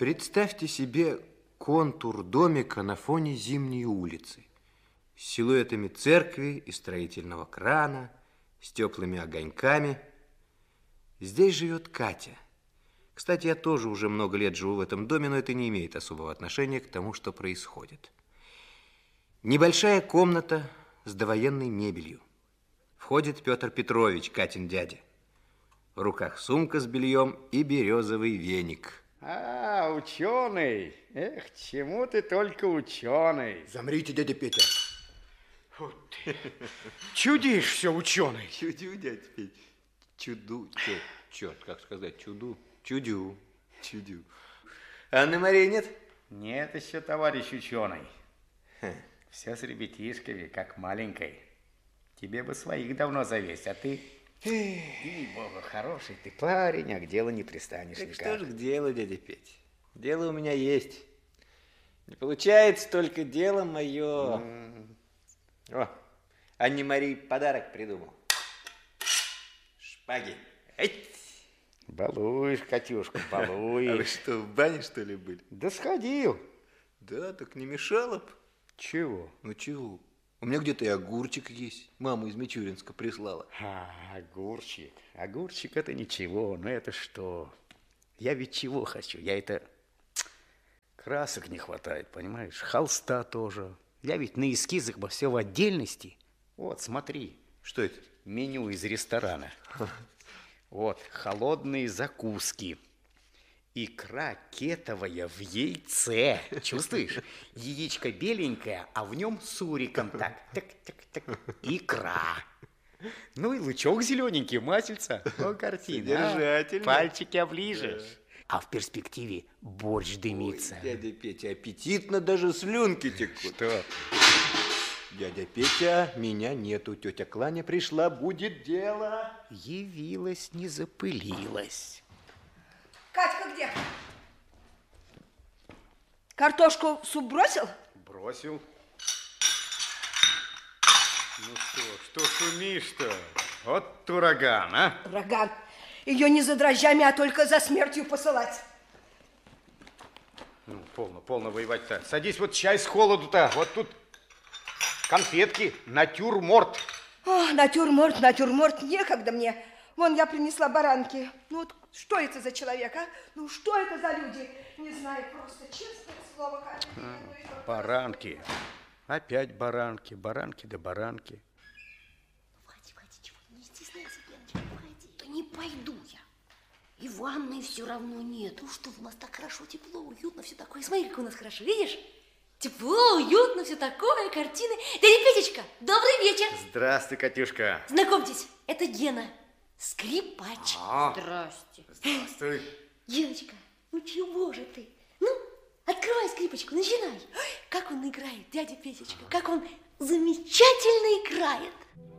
Представьте себе контур домика на фоне зимней улицы с силуэтами церкви и строительного крана, с теплыми огоньками. Здесь живет Катя. Кстати, я тоже уже много лет живу в этом доме, но это не имеет особого отношения к тому, что происходит. Небольшая комната с довоенной мебелью. Входит Петр Петрович, Катин дядя. В руках сумка с бельем и березовый веник. А, ученый. Эх, чему ты только ученый. Замрите, дядя Петя. Вот ты. Чудишь все, ученый. Чудю, дядя Петя. Чуду. Черт, как сказать, чуду. Чудю. Анны Марии нет? Нет еще, товарищ ученый. Все с ребятишками, как маленькой. Тебе бы своих давно завесть, а ты... Ей-богу, хороший ты парень, а к делу не пристанешь так никак. Что ж к делу, дядя Петя? Дело у меня есть. Не получается только дело мое. О, Анне Марии подарок придумал. Шпаги. Балуешь, Катюшка, балуешь. А вы что, в бане, что ли, были? Да сходил. Да, так не мешало б. Чего? Ну чего? У меня где-то и огурчик есть. Мама из Мичуринска прислала. Огурчик. Огурчик это ничего, но это что? Я ведь чего хочу? Я это... Красок не хватает, понимаешь? Холста тоже. Я ведь на эскизах бы все в отдельности. Вот, смотри. Что это? Меню из ресторана. Вот, холодные закуски. Икра кетовая в яйце. Чувствуешь? Яичко беленькое, а в нем суриком так. Так. Икра. Ну и лучок зелененький, масельца. О, картина. Содержательно. Пальчики оближешь. Да. А в перспективе борщ дымится. Ой, дядя Петя, аппетитно, даже слюнки текут. Что? Дядя Петя, меня нету. Тетя Кланя пришла, будет дело. Явилась, не запылилась. Катька где? Картошку в суп бросил? Бросил. Ну что шумишь-то? Вот ураган, а? Ураган. Ее не за дрожжами, а только за смертью посылать. Ну, полно воевать-то. Садись, вот чай с холоду-то. Вот тут конфетки, натюрморт. О, натюрморт, некогда мне. Вон, я принесла баранки. Ну вот что это за человек, а? Ну что это за люди? Не знаю, просто честное слово. Баранки. Опять баранки да баранки. Входи, чего? Не стесняйся, Леночка, входи. Да не пойду я. И ванной все равно нет. Ну что, у нас так хорошо, тепло, уютно, все такое. Смотри, как у нас хорошо, видишь? Тепло, уютно, все такое, картины. Дядя Петечка, добрый вечер. Здравствуй, Катюшка. Знакомьтесь, это Гена, скрипач. Здрасте. Здравствуй. Геночка, ну чего же ты? Ну, открывай скрипочку, начинай. Ой, как он играет, дядя Петечка, как он замечательно играет.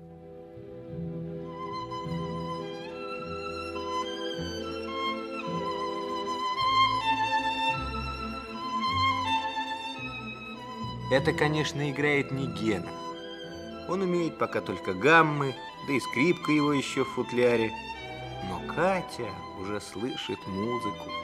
Это, конечно, играет не Гена. Он умеет пока только гаммы, да и скрипка его еще в футляре. Но Катя уже слышит музыку.